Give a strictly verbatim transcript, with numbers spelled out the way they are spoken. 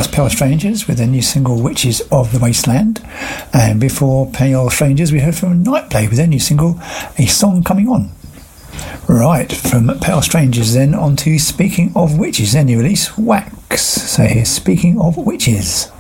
was Pale Strangers with their new single Witches of the Wasteland. And before Pale Strangers we heard from Nightblade with their new single A Song Coming On. Right, from Pale Strangers then on to Speaking of Witches, their new release Wax. So here's Speaking of Witches.